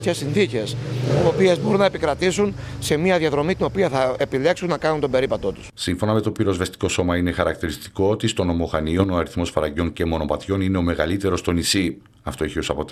Και συνθήκες οι οποίες μπορούν να επικρατήσουν σε μια διαδρομή την οποία θα επιλέξουν να κάνουν τον περίπατό τους. Σύμφωνα με το πυροσβεστικό σώμα, είναι χαρακτηριστικό ότι στο νομό Χανίων ο αριθμός φαραγγιών και μονοπατιών είναι ο μεγαλύτερος στο νησί. Αυτό έχει ως αποτέλεσμα